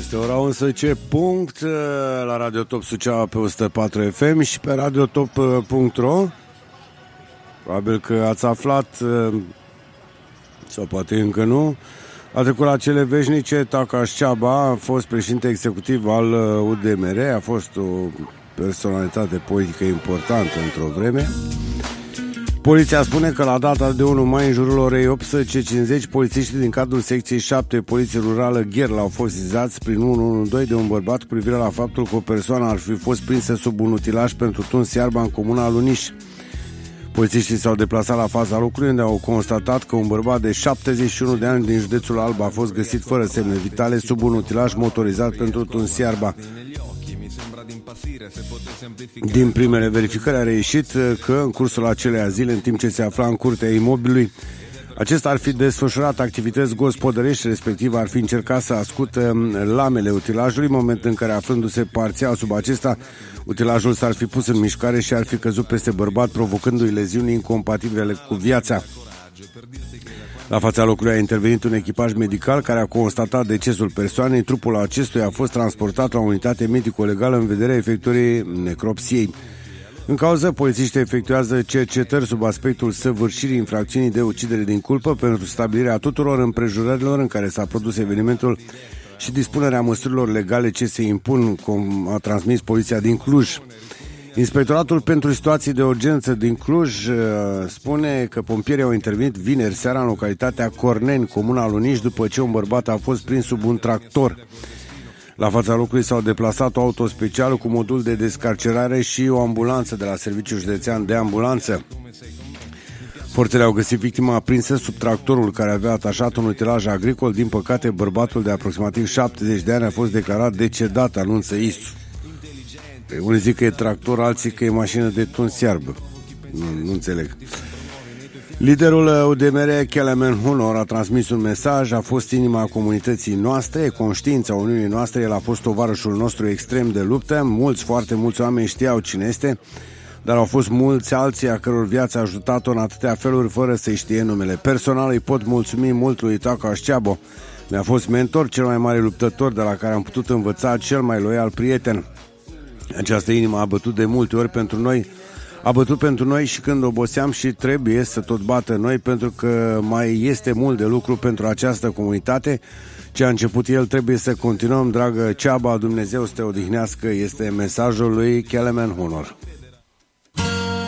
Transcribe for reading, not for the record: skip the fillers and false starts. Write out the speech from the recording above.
Este ora 11 punct la Radio Top Suceava pe 104 FM și pe radiotop.ro. Probabil că ați aflat, sau poate încă nu, a trecut la cele veșnice. Takaș Ceaba a fost președinte executiv al UDMR, a fost o personalitate politică importantă într-o vreme. Poliția spune că la data de 1 mai, în jurul orei 18:50, polițiștii din cadrul secției 7 Poliție Rurală Gherla au fost vizați prin 112 de un bărbat cu privire la faptul că o persoană ar fi fost prinsă sub un utilaj pentru tuns iarba în comuna Luniș. Polițiștii s-au deplasat la fața locului, unde au constatat că un bărbat de 71 de ani din județul Alba a fost găsit fără semne vitale sub un utilaj motorizat pentru tuns iarba. Din primele verificări a reieșit că în cursul acelei zile, în timp ce se afla în curtea imobilului, acesta ar fi desfășurat activități gospodărești, respectiv ar fi încercat să ascută lamele utilajului, moment în care, aflându-se parțial sub acesta, utilajul s-ar fi pus în mișcare și ar fi căzut peste bărbat, provocându-i leziuni incompatibile cu viața. La fața locului a intervenit un echipaj medical care a constatat decesul persoanei. Trupul acestuia a fost transportat la unitate medico-legală în vederea efectuării necropsiei. În cauză, polițiștii efectuează cercetări sub aspectul săvârșirii infracțiunii de ucidere din culpă pentru stabilirea tuturor împrejurărilor în care s-a produs evenimentul și dispunerea măsurilor legale ce se impun, cum a transmis poliția din Cluj. Inspectoratul pentru situații de urgență din Cluj spune că pompierii au intervenit vineri seara în localitatea Corneni, comuna Luniș, după ce un bărbat a fost prins sub un tractor. La fața locului s-au deplasat o auto specială cu modul de descarcerare și o ambulanță de la Serviciul Județean de Ambulanță. Forțele au găsit victima aprinsă sub tractorul care avea atașat un utilaj agricol. Din păcate, bărbatul de aproximativ 70 de ani a fost declarat decedat, anunță ISU. Unii zic că e tractor, alții că e mașină de tuns iarbă. Nu înțeleg. Liderul UDMR, Kelemen Hunor, a transmis un mesaj: a fost inima comunității noastre, e conștiința Uniunii noastre, el a fost tovarășul nostru extrem de luptă, foarte mulți oameni știau cine este, dar au fost mulți alții a căror viață a ajutat-o în atâtea feluri fără să-i știe numele. Personal îi pot mulțumi mult lui Takaș Ceaba, mi-a fost mentor, cel mai mare luptător de la care am putut învăța, cel mai loial prieten. Această inimă a bătut de multe ori pentru noi, a bătut pentru noi și când oboseam și trebuie să tot bată noi, pentru că mai este mult de lucru pentru această comunitate. Ce a început el trebuie să continuăm, dragă Ceaba, Dumnezeu să te odihnească, este mesajul lui Kelemen Hunor.